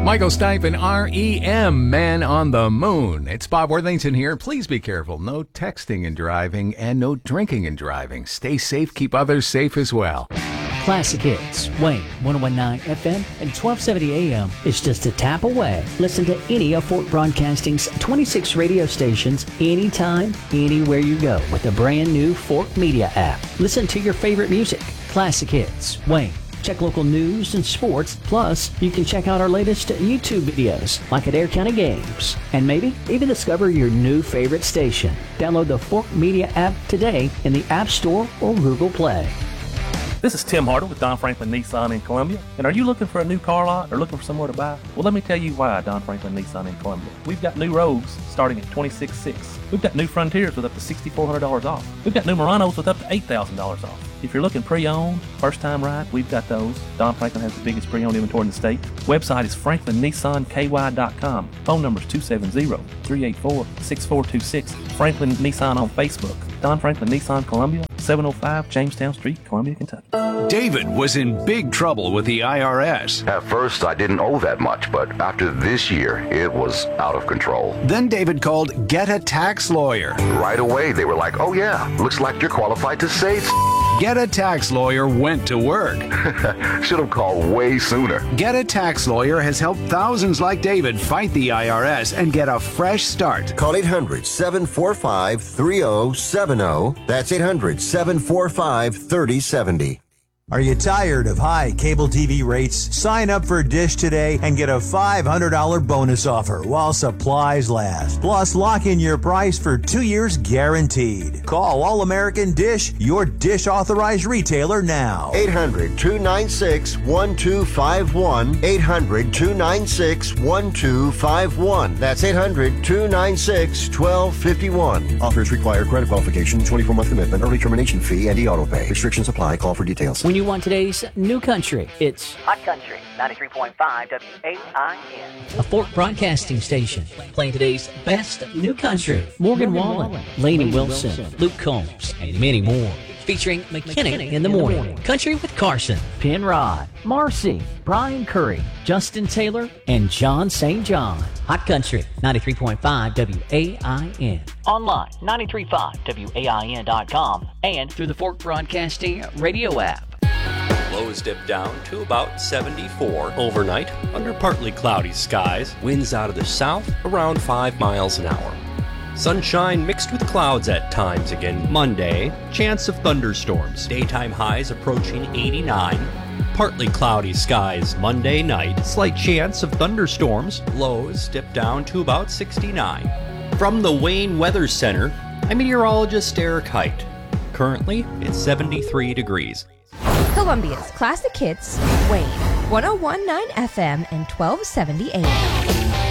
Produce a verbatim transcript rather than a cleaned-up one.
Michael Stipe and R E M, Man on the Moon. It's Bob Worthington here. Please be careful. No texting and driving and no drinking and driving. Stay safe. Keep others safe as well. Classic Hits, Wayne, one oh one point nine F M and twelve seventy A M is just a tap away. Listen to any of Fort Broadcasting's twenty-six radio stations anytime, anywhere you go with the brand new Fort Media app. Listen to your favorite music. Classic Hits, Wayne. Check local news and sports. Plus, you can check out our latest YouTube videos, like Adair County Games. And maybe even discover your new favorite station. Download the Fort Media app today in the App Store or Google Play. This is Tim Hartle with Don Franklin Nissan in Columbia. And are you looking for a new car lot or looking for somewhere to buy? Well, let me tell you why Don Franklin Nissan in Columbia. We've got new Rogues starting at twenty-six thousand six hundred dollars. We've got new Frontiers with up to six thousand four hundred dollars off. We've got new Muranos with up to eight thousand dollars off. If you're looking pre-owned, first-time ride, we've got those. Don Franklin has the biggest pre-owned inventory in the state. Website is franklin nissan k y dot com. Phone number is two seven zero, three eight four, six four two six. Franklin Nissan on Facebook. Don Franklin Nissan Columbia, seven oh five Jamestown Street, Columbia, Kentucky. David was in big trouble with the I R S. At first, I didn't owe that much, but after this year, it was out of control. Then David called Get a Tax Lawyer. Right away, they were like, oh yeah, looks like you're qualified to save. Get a Tax Lawyer went to work. Should have called way sooner. Get a Tax Lawyer has helped thousands like David fight the I R S and get a fresh start. Call eight hundred, seven four five, three oh seven oh. That's eight hundred, seven four five, three oh seven oh. Are you tired of high cable T V rates? Sign up for Dish today and get a five hundred dollars bonus offer while supplies last. Plus, lock in your price for two years guaranteed. Call All American Dish, your Dish authorized retailer now. eight hundred, two nine six, one two five one. eight hundred, two nine six, one two five one. That's eight hundred, two nine six, one two five one. Offers require credit qualification, twenty-four month commitment, early termination fee, and e-auto pay. Restrictions apply. Call for details. When you want today's new country, it's Hot Country, ninety-three point five W A I N. a Fort Broadcasting station playing today's best new country. Morgan Wallen, Lainey Wilson, Luke Combs, and many more. Featuring McKinnon in the morning, Country with Carson, Penrod, Marcy, Brian Curry, Justin Taylor, and John Saint John. Hot Country, ninety-three point five W A I N. Online, ninety-three point five W A I N dot com and through the Fort Broadcasting radio app. Lows dip down to about seventy-four overnight under partly cloudy skies. Winds out of the south around five miles an hour. Sunshine mixed with clouds at times again Monday. Chance of thunderstorms. Daytime highs approaching eighty-nine. Partly cloudy skies Monday night. Slight chance of thunderstorms. Lows dip down to about sixty-nine. From the Wayne Weather Center, I'm meteorologist Eric Height. Currently, it's seventy-three degrees. Columbia's Classic Hits, Wayne, one oh one point nine F M and twelve seventy A M.